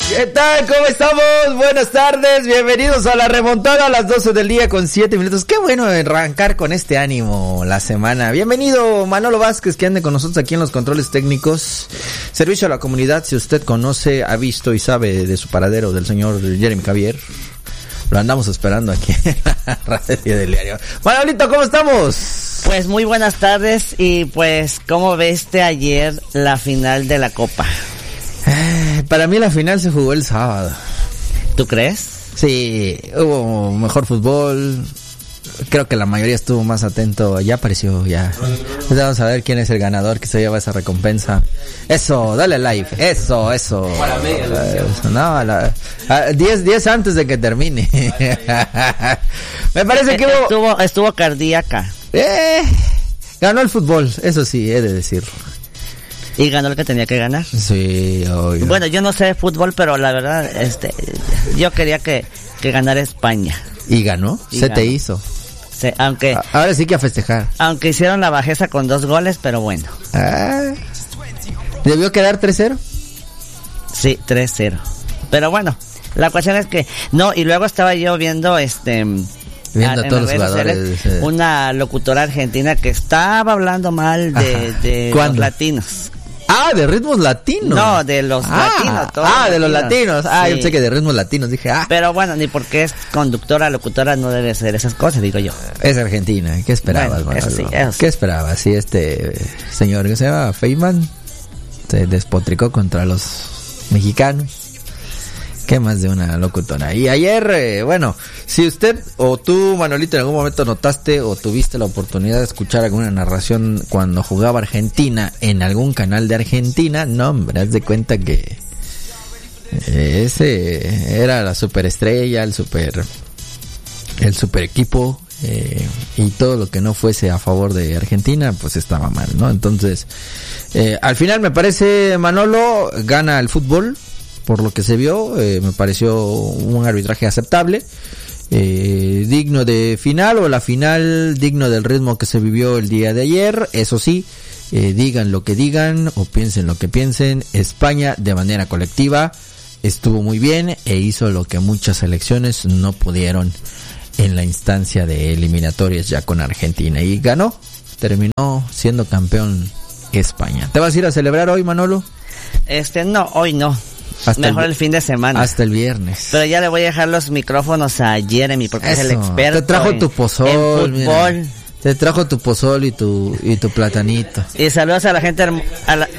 ¿Qué tal? ¿Cómo estamos? Buenas tardes, bienvenidos a la remontada a las 12 del día con 7 minutos. Qué bueno arrancar con este ánimo la semana. Bienvenido Manolo Vázquez, que ande con nosotros aquí en los controles técnicos. Servicio a la comunidad, si usted conoce, ha visto y sabe de su paradero del señor Jeremy Javier. Lo andamos esperando aquí en la radio del diario. Manolito, ¿cómo estamos? Pues muy buenas tardes y pues, ¿cómo viste ayer la final de la Copa? Para mí la final se jugó el sábado. ¿Tú crees? Sí, hubo mejor fútbol. Creo que la mayoría estuvo más atento. Ya apareció, ya. Vamos a ver quién es el ganador que se lleva esa recompensa. Eso, dale like. Eso. No, 10 antes de que termine. Me parece que estuvo cardíaca. Ganó el fútbol, eso sí, he de decirlo. Y ganó el que tenía que ganar. Sí, obvio. Bueno, yo no sé de fútbol, pero la verdad, yo quería que ganara España. ¿Y ganó? Te hizo. Sí, aunque... Ahora sí que a festejar. Aunque hicieron la bajeza con 2 goles, pero bueno. ¿Debió quedar 3-0? Sí, 3-0. Pero bueno, la cuestión es que... No, y luego estaba yo viendo viendo a todos los jugadores. Una locutora argentina que estaba hablando mal de los latinos. ¿De ritmos latinos? No, de los latinos. De los latinos. Sí. Yo pensé que de ritmos latinos. Dije, Pero bueno, ni porque es conductora, locutora, no debe ser esas cosas, digo yo. Es Argentina. ¿Qué esperabas, bueno, eso sí. ¿Qué esperabas? Si señor que se llama Feynman se despotricó contra los mexicanos. ¿Qué más de una locutora? Y ayer, si usted o tú, Manolito, en algún momento notaste o tuviste la oportunidad de escuchar alguna narración cuando jugaba Argentina en algún canal de Argentina, no, hombre, haz de cuenta que ese era la superestrella, el super equipo, y todo lo que no fuese a favor de Argentina, pues estaba mal, ¿no? Entonces, al final me parece, Manolo, gana el fútbol. Por lo que se vio, me pareció un arbitraje aceptable, digno de final, o la final digno del ritmo que se vivió el día de ayer. Eso sí, digan lo que digan o piensen lo que piensen, España de manera colectiva estuvo muy bien e hizo lo que muchas selecciones no pudieron en la instancia de eliminatorias ya con Argentina, y ganó, terminó siendo campeón España. ¿Te vas a ir a celebrar hoy, Manolo? No, hoy no. Mejor el fin de semana. Hasta el viernes. Pero ya le voy a dejar los micrófonos a Jeremy porque es el experto. Te trajo tu pozol, en fútbol. Te trajo tu pozol y tu platanito. Y saludos a la gente